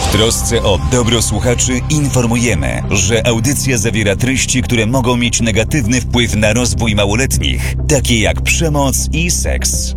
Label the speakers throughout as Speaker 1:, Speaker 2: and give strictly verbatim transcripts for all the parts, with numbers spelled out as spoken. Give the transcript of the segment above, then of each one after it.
Speaker 1: W trosce o dobro słuchaczy informujemy, że audycja zawiera treści, które mogą mieć negatywny wpływ na rozwój małoletnich, takie jak przemoc i seks.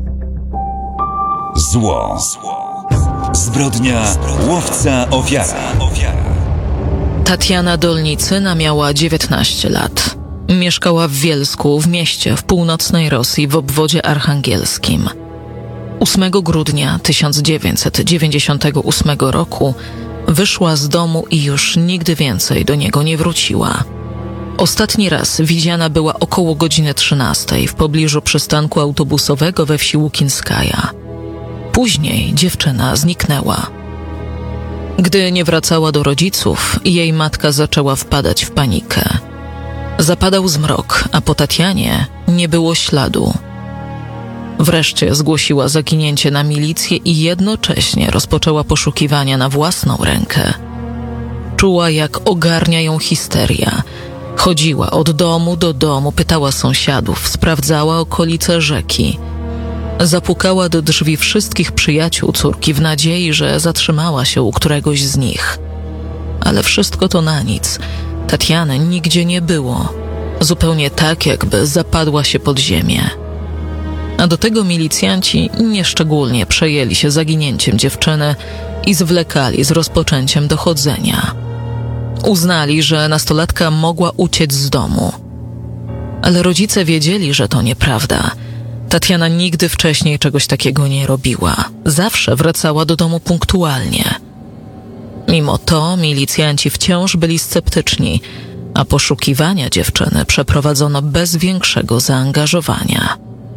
Speaker 1: Zło. Zbrodnia, łowca, ofiara.
Speaker 2: Tatiana Dolnicyna miała dziewiętnaście lat. Mieszkała w Wielsku, w mieście w północnej Rosji w obwodzie archangelskim. ósmego grudnia tysiąc dziewięćset dziewięćdziesiątego ósmego roku wyszła z domu i już nigdy więcej do niego nie wróciła. Ostatni raz widziana była około godziny trzynastej w pobliżu przystanku autobusowego we wsi Łukinskaja. Później dziewczyna zniknęła. Gdy nie wracała do rodziców, jej matka zaczęła wpadać w panikę. Zapadał zmrok, a po Tatianie nie było śladu. Wreszcie zgłosiła zaginięcie na milicję i jednocześnie rozpoczęła poszukiwania na własną rękę. Czuła, jak ogarnia ją histeria. Chodziła od domu do domu, pytała sąsiadów, sprawdzała okolice rzeki. Zapukała do drzwi wszystkich przyjaciół córki w nadziei, że zatrzymała się u któregoś z nich. Ale wszystko to na nic. Tatiany nigdzie nie było. Zupełnie tak, jakby zapadła się pod ziemię. A do tego milicjanci nieszczególnie przejęli się zaginięciem dziewczyny i zwlekali z rozpoczęciem dochodzenia. Uznali, że nastolatka mogła uciec z domu. Ale rodzice wiedzieli, że to nieprawda. Tatiana nigdy wcześniej czegoś takiego nie robiła. Zawsze wracała do domu punktualnie. Mimo to milicjanci wciąż byli sceptyczni, a poszukiwania dziewczyny przeprowadzono bez większego zaangażowania.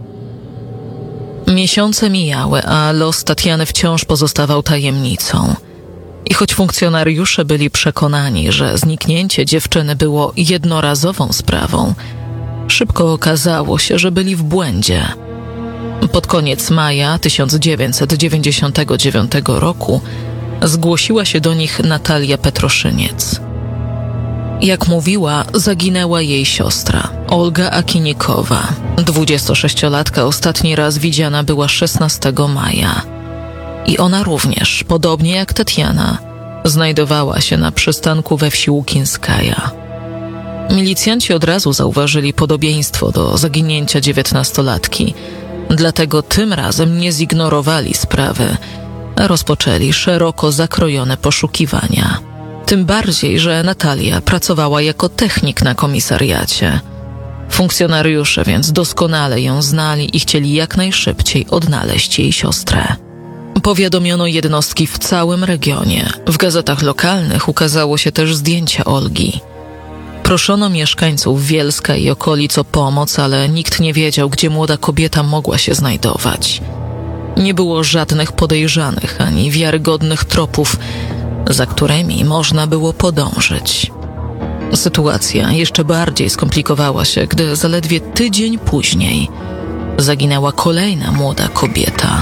Speaker 2: Miesiące mijały, a los Tatiany wciąż pozostawał tajemnicą. I choć funkcjonariusze byli przekonani, że zniknięcie dziewczyny było jednorazową sprawą, szybko okazało się, że byli w błędzie. Pod koniec maja tysiąc dziewięćset dziewięćdziesiątego dziewiątego roku zgłosiła się do nich Natalia Petroszyniec. Jak mówiła, zaginęła jej siostra, Olga Akinikowa. Dwudziestosześciolatka ostatni raz widziana była szesnastego maja. I ona również, podobnie jak Tatiana, znajdowała się na przystanku we wsi Łukinskaja. Milicjanci od razu zauważyli podobieństwo do zaginięcia dziewiętnastolatki, dlatego tym razem nie zignorowali sprawy, a rozpoczęli szeroko zakrojone poszukiwania. Tym bardziej, że Natalia pracowała jako technik na komisariacie. Funkcjonariusze więc doskonale ją znali i chcieli jak najszybciej odnaleźć jej siostrę. Powiadomiono jednostki w całym regionie. W gazetach lokalnych ukazało się też zdjęcie Olgi. Proszono mieszkańców Wielska i okolic o pomoc, ale nikt nie wiedział, gdzie młoda kobieta mogła się znajdować. Nie było żadnych podejrzanych ani wiarygodnych tropów, za którymi można było podążyć. Sytuacja jeszcze bardziej skomplikowała się, gdy zaledwie tydzień później zaginęła kolejna młoda kobieta.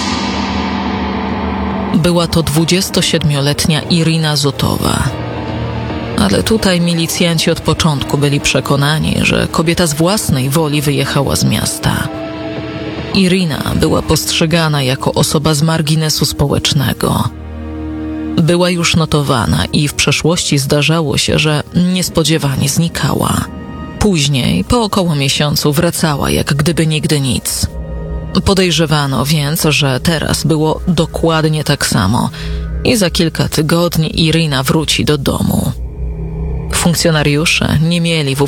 Speaker 2: Była to dwudziestosiedmioletnia Irina Zotowa. Ale tutaj milicjanci od początku byli przekonani, że kobieta z własnej woli wyjechała z miasta. Irina była postrzegana jako osoba z marginesu społecznego. Była już notowana i w przeszłości zdarzało się, że niespodziewanie znikała. Później, po około miesiącu, wracała jak gdyby nigdy nic. Podejrzewano więc, że teraz było dokładnie tak samo i za kilka tygodni Irina wróci do domu. Funkcjonariusze nie mieli wówczas